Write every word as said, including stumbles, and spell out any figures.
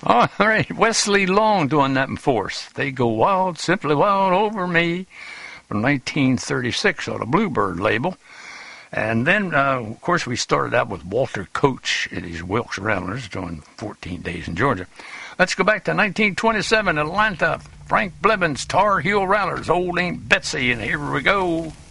All right, Wesley Long doing that for us. They Go Wild, Simply Wild Over Me from nineteen thirty-six on a Bluebird label. And then, uh, of course, we started out with Walter Coach and his Wilkes Rattlers doing fourteen days in Georgia. Let's go back to nineteen twenty-seven, Atlanta. Frank Blevins, Tar Heel Rattlers, Old Aunt Betsy, and here we go.